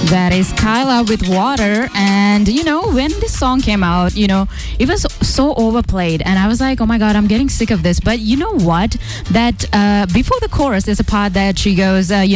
That is Kyla with Water. And, when this song came out, it was so overplayed. And I was like, oh my God, I'm getting sick of this. But you know what? That before the chorus, there's a part that she goes, that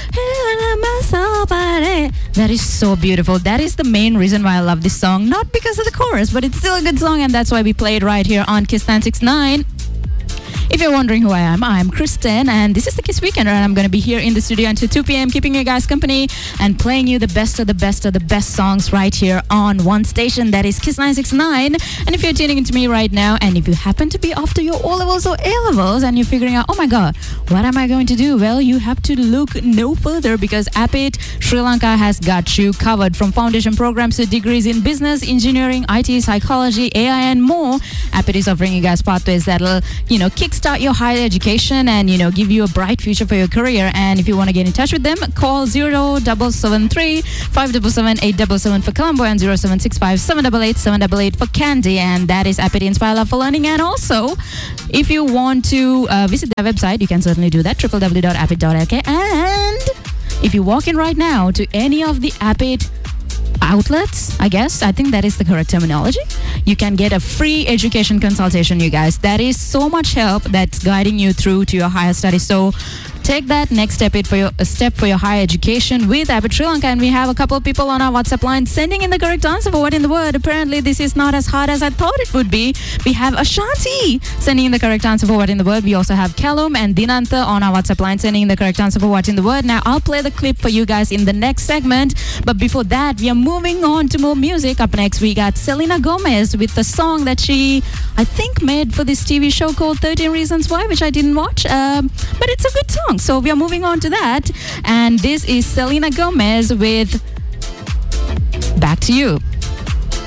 is so beautiful. That is the main reason why I love this song. Not because of the chorus, but it's still a good song. And that's why we play it right here on Kiss 969. If you're wondering who I am Kristen, and this is the Kiss Weekender, and I'm going to be here in the studio until 2 p.m. keeping you guys company and playing you the best of the best of the best songs right here on one station, that is Kiss 969. And if you're tuning into me right now, and if you happen to be after your O-levels or A-levels and you're figuring out, oh my God, what am I going to do? Well, you have to look no further, because APIT Sri Lanka has got you covered. From foundation programs to degrees in business, engineering, IT, psychology, AI, and more, APIT is offering you guys pathways that'll, kickstart your higher education and, give you a bright future for your career. And if you want to get in touch with them, call 0773 577 877 for Colombo and 0765 788 788 for Candy. And that is APIT Inspire Love for Learning. And also, if you want to visit their website, you can certainly do that, www.apit.lk. And if you walk in right now to any of the APIT outlets, I think that is the correct terminology, you can get a free education consultation, you guys. That is so much help that's guiding you through to your higher studies. So take that next step for your higher education with APIT Sri Lanka. And we have a couple of people on our WhatsApp line sending in the correct answer for what in the word. Apparently this is not as hard as I thought it would be. We have Ashanti sending in the correct answer for what in the word. We also have Callum and Dinantha on our WhatsApp line sending in the correct answer for what in the word. Now I'll play the clip for you guys in the next segment, but before that we are moving on to more music. Up next we got Selena Gomez with the song that she, I think, made for this TV show called 13 Reasons Why, which I didn't watch, but it's a good song. So we are moving on to that. And this is Selena Gomez with Back to You.